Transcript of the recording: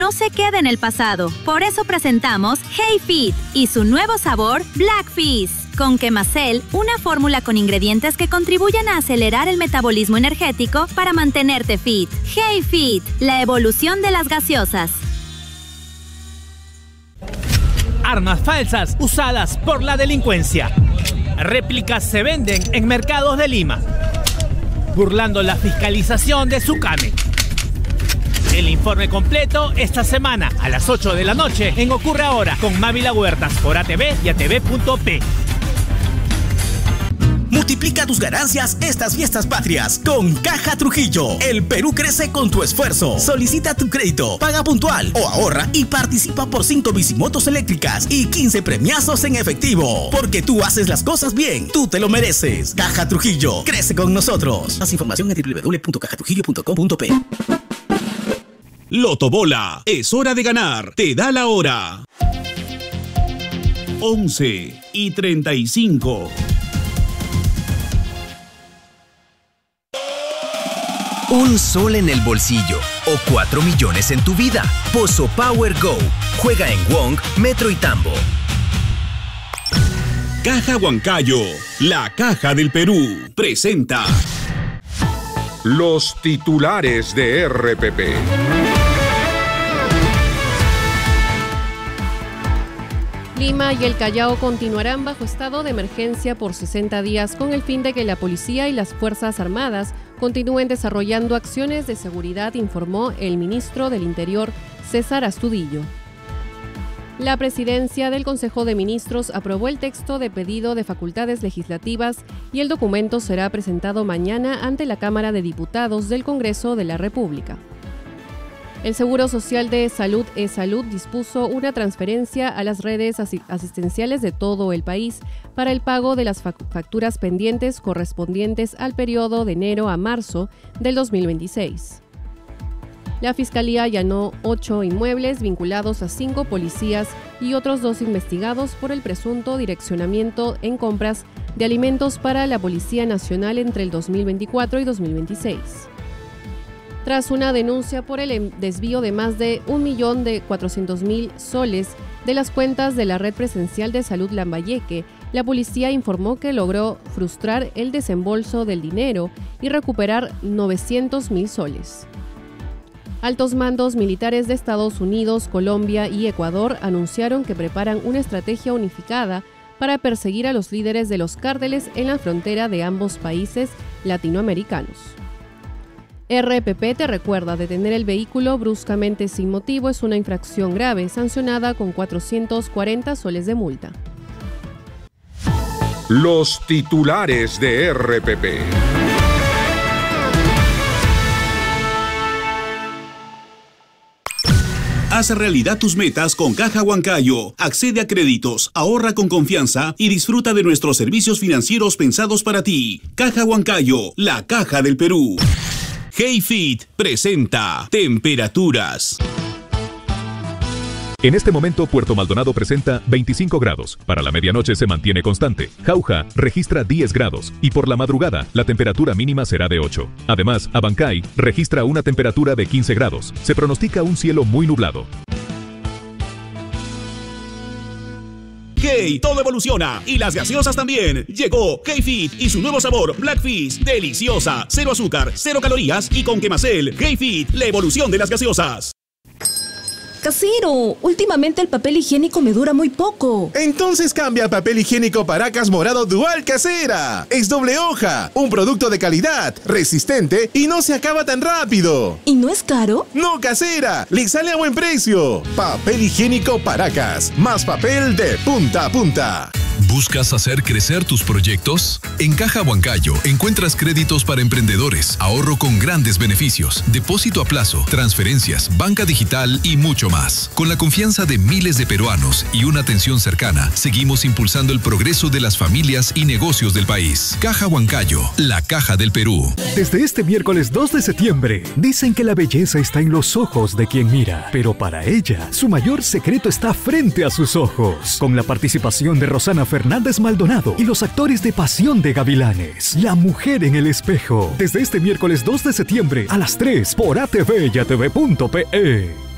no se quede en el pasado. Por eso presentamos Hey Fit y su nuevo sabor Black Fizz. Con Quemacel, una fórmula con ingredientes que contribuyen a acelerar el metabolismo energético para mantenerte fit. Hey Fit, la evolución de las gaseosas. Armas falsas usadas por la delincuencia. Réplicas se venden en mercados de Lima, burlando la fiscalización de Sucame. El informe completo esta semana a las 8 de la noche en Ocurre Ahora con Mávila Huertas por ATV y ATV.p. Multiplica tus ganancias estas fiestas patrias con Caja Trujillo. El Perú crece con tu esfuerzo. Solicita tu crédito, paga puntual o ahorra y participa por 5 bicimotos eléctricas y 15 premiazos en efectivo. Porque tú haces las cosas bien, tú te lo mereces. Caja Trujillo, crece con nosotros. Más información en www.cajatrujillo.com.p. Lotobola, es hora de ganar. Te da la hora. 11:35. Un sol en el bolsillo o 4 millones en tu vida. Pozo Power Go. Juega en Wong, Metro y Tambo. Caja Huancayo, la caja del Perú, presenta los titulares de RPP. Lima y el Callao continuarán bajo estado de emergencia por 60 días con el fin de que la policía y las Fuerzas Armadas continúen desarrollando acciones de seguridad, informó el ministro del Interior, César Astudillo. La presidencia del Consejo de Ministros aprobó el texto de pedido de facultades legislativas y el documento será presentado mañana ante la Cámara de Diputados del Congreso de la República. El Seguro Social de Salud eSalud dispuso una transferencia a las redes asistenciales de todo el país para el pago de las facturas pendientes correspondientes al periodo de enero a marzo del 2026. La Fiscalía allanó 8 inmuebles vinculados a 5 policías y otros 2 investigados por el presunto direccionamiento en compras de alimentos para la Policía Nacional entre el 2024 y 2026. Tras una denuncia por el desvío de más de 1.400.000 soles de las cuentas de la Red Presencial de Salud Lambayeque, la policía informó que logró frustrar el desembolso del dinero y recuperar 900.000 soles. Altos mandos militares de Estados Unidos, Colombia y Ecuador anunciaron que preparan una estrategia unificada para perseguir a los líderes de los cárteles en la frontera de ambos países latinoamericanos. RPP te recuerda: detener el vehículo bruscamente sin motivo es una infracción grave, sancionada con 440 soles de multa. Los titulares de RPP. Haz realidad tus metas con Caja Huancayo. Accede a créditos, ahorra con confianza y disfruta de nuestros servicios financieros pensados para ti. Caja Huancayo, la caja del Perú. Hey Fit presenta temperaturas. En este momento, Puerto Maldonado presenta 25 grados. Para la medianoche se mantiene constante. Jauja registra 10 grados. Y por la madrugada, la temperatura mínima será de 8. Además, Abancay registra una temperatura de 15 grados. Se pronostica un cielo muy nublado. Hey, todo evoluciona y las gaseosas también. Llegó Hey Fit y su nuevo sabor Black Fizz, deliciosa, 0 azúcar, 0 calorías y con Quemacel. Hey Fit, la evolución de las gaseosas. Casero, últimamente el papel higiénico me dura muy poco. Entonces cambia a papel higiénico Paracas Morado Dual Casera. Es doble hoja, un producto de calidad, resistente y no se acaba tan rápido. ¿Y no es caro? No, Casera, le sale a buen precio. Papel higiénico Paracas, más papel de punta a punta. ¿Buscas hacer crecer tus proyectos? En Caja Huancayo encuentras créditos para emprendedores, ahorro con grandes beneficios, depósito a plazo, transferencias, banca digital y mucho más. Con la confianza de miles de peruanos y una atención cercana, seguimos impulsando el progreso de las familias y negocios del país. Caja Huancayo, la caja del Perú. Desde este miércoles 2 de septiembre, dicen que la belleza está en los ojos de quien mira, pero para ella, su mayor secreto está frente a sus ojos. Con la participación de Rosana Fernández Maldonado y los actores de Pasión de Gavilanes, La mujer en el espejo. Desde este miércoles 2 de septiembre a las 3 por ATV y ATV.pe.